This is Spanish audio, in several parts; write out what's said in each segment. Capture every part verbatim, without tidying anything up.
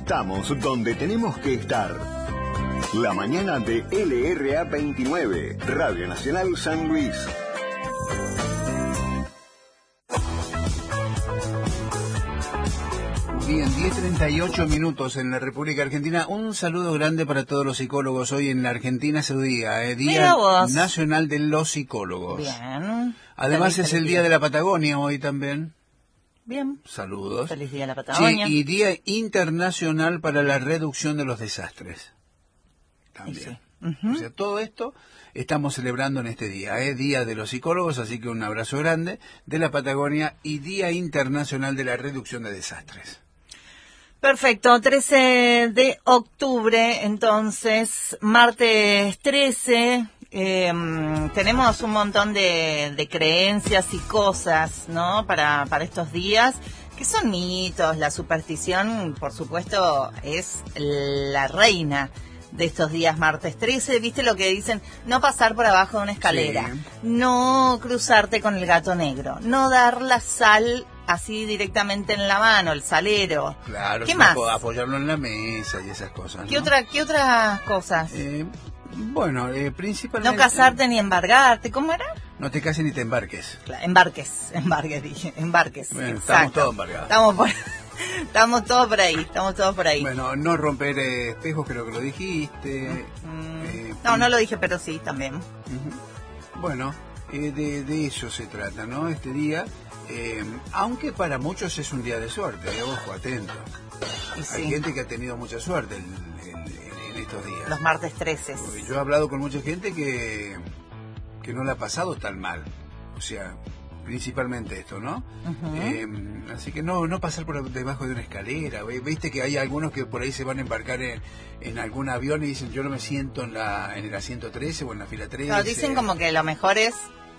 Estamos donde tenemos que estar. La mañana de L R A veintinueve, Radio Nacional San Luis. Bien, diez treinta y ocho minutos en la República Argentina. Un saludo grande para todos los psicólogos. Hoy en la Argentina es su día, eh, Día Nacional de los Psicólogos. Bien. Además feliz, es el feliz Día de la Patagonia hoy también. Bien. Saludos. Feliz Día de la Patagonia. Sí, y Día Internacional para la Reducción de los Desastres. También. Sí. Uh-huh. O sea, todo esto estamos celebrando en este día. Es Día de los Psicólogos, así que un abrazo grande de la Patagonia y Día Internacional de la Reducción de Desastres. Perfecto, trece de octubre, entonces, martes trece, eh, tenemos un montón de, de creencias y cosas, ¿no? Para, para estos días, que son mitos. La superstición, por supuesto, es la reina de estos días martes trece. ¿Viste lo que dicen? No pasar por abajo de una escalera, sí. No cruzarte con el gato negro, no dar la sal así directamente en la mano, el salero. Claro, ¿qué más? Apoyarlo en la mesa y esas cosas, ¿no? ¿Qué otra, qué otras cosas? Eh, bueno, eh, principalmente... No casarte ni embargarte, ¿cómo era? No te cases ni te embarques. Claro, embarques, embarques dije, embarques. Bueno, exacto. Estamos todos embarcados. Estamos por... Estamos todos por ahí, estamos todos por ahí. Bueno, no romper eh, espejos, creo que lo dijiste. Mm, eh, no, no lo dije, pero sí, también. Uh-huh. Bueno, eh, de, de eso se trata, ¿no? Este día, eh, aunque para muchos es un día de suerte, eh, ojo, atento. Sí. Hay gente que ha tenido mucha suerte en, en, en estos días. Los martes trece. Yo he hablado con mucha gente que, que no la ha pasado tan mal. O sea... principalmente esto, ¿no? Uh-huh. Eh, así que no no pasar por debajo de una escalera. Viste que hay algunos que por ahí se van a embarcar en, en algún avión y dicen yo no me siento en la en el asiento trece o en la fila trece. No, dicen como que lo mejor es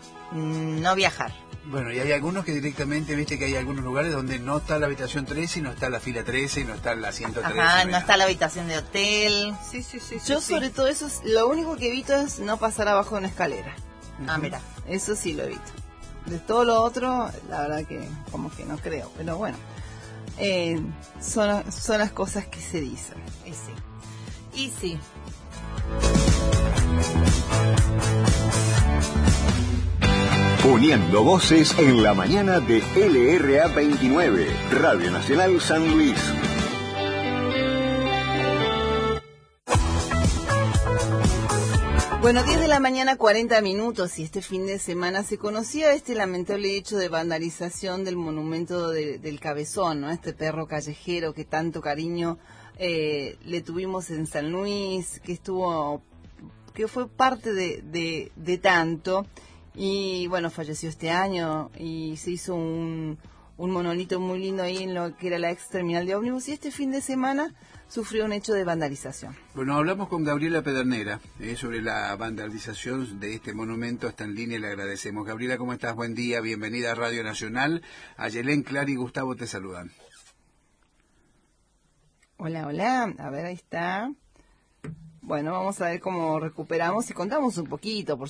no viajar. Bueno, y hay algunos que directamente, viste que hay algunos lugares donde no está la habitación trece y no está la fila trece y no está el asiento trece. Ajá, no está la habitación de hotel. Sí, sí, sí. Yo sí, sobre sí. todo eso, es, lo único que evito es no pasar abajo de una escalera. Uh-huh. Ah, mira. Eso sí lo evito. De todo lo otro, la verdad que como que no creo, pero bueno, eh, son, son las cosas que se dicen. Y sí, y sí. Poniendo voces en la mañana de L R A veintinueve, Radio Nacional San Luis. Bueno, diez de la mañana, cuarenta minutos, y este fin de semana se conocía este lamentable hecho de vandalización del monumento de, del Cabezón, ¿no? Este perro callejero que tanto cariño eh, le tuvimos en San Luis, que estuvo, que fue parte de, de, de tanto, y bueno, falleció este año, y se hizo un, un monolito muy lindo ahí en lo que era la ex terminal de ómnibus, y este fin de semana sufrió un hecho de vandalización. Bueno, hablamos con Gabriela Pedernera eh, sobre la vandalización de este monumento. Está en línea y le agradecemos. Gabriela, ¿cómo estás? Buen día, bienvenida a Radio Nacional. Ayelén, Clara y Gustavo te saludan. Hola, hola, a ver, ahí está. Bueno, vamos a ver cómo recuperamos y contamos un poquito, por